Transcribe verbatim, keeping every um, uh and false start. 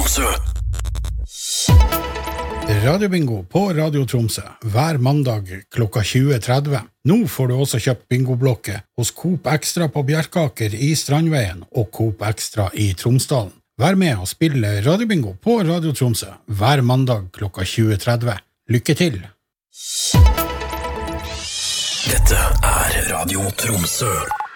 Tromsø. Radiobingo på Radio Tromsø hver mandag klokka tjue tretti. Nå får du også kjøpt bingoblokke hos Coop Extra på Bjerkaker i Strandveien og Coop Extra i Tromsdalen. Vær med og spille Radiobingo på Radio Tromsø hver mandag klokka tjue tretti. Lykke til! Dette er Radio Tromsø.